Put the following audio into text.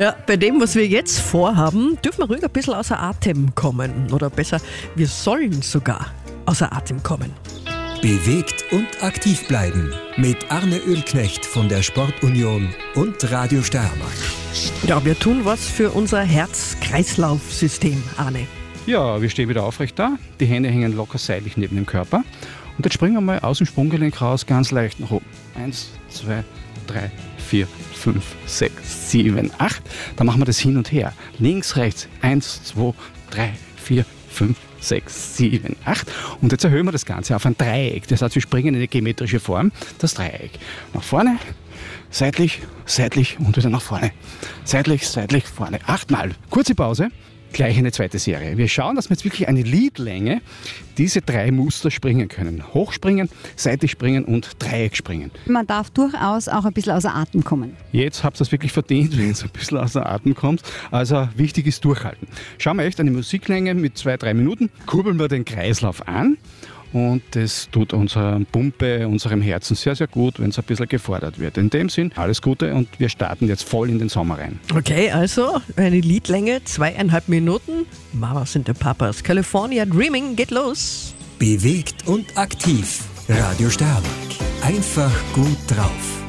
Ja, bei dem, was wir jetzt vorhaben, dürfen wir ruhig ein bisschen außer Atem kommen. Oder besser, wir sollen sogar außer Atem kommen. Bewegt und aktiv bleiben mit Arne Ölknecht von der Sportunion und Radio Steiermark. Ja, wir tun was für unser Herz-Kreislauf-System, Arne. Ja, wir stehen wieder aufrecht da. Die Hände hängen locker seitlich neben dem Körper. Und jetzt springen wir mal aus dem Sprunggelenk raus, ganz leicht nach oben. 1, 2, 3, 4, 5, 6, 7, 8. Dann machen wir das hin und her. Links, rechts. 1, 2, 3, 4, 5, 6, 7, 8. Und jetzt erhöhen wir das Ganze auf ein Dreieck. Das heißt, wir springen in eine geometrische Form, das Dreieck. Nach vorne, seitlich, seitlich und wieder nach vorne. Seitlich, seitlich, vorne. 8-mal. Kurze Pause. Gleich eine zweite Serie. Wir schauen, dass wir jetzt wirklich eine Liedlänge diese 3 Muster springen können. Hochspringen, seitlich springen und Dreieck springen. Man darf durchaus auch ein bisschen außer Atem kommen. Jetzt habt ihr es wirklich verdient, wenn ihr ein bisschen außer Atem kommt. Also wichtig ist durchhalten. Schauen wir echt eine Musiklänge mit 2-3 Minuten. Kurbeln wir den Kreislauf an. Und das tut unserer Pumpe, unserem Herzen sehr, sehr gut, wenn es ein bisschen gefordert wird. In dem Sinn, alles Gute und wir starten jetzt voll in den Sommer rein. Okay, also eine Liedlänge, 2,5 Minuten. Mamas and the Papas, California Dreaming, geht los. Bewegt und aktiv. Radio Steiermark. Einfach gut drauf.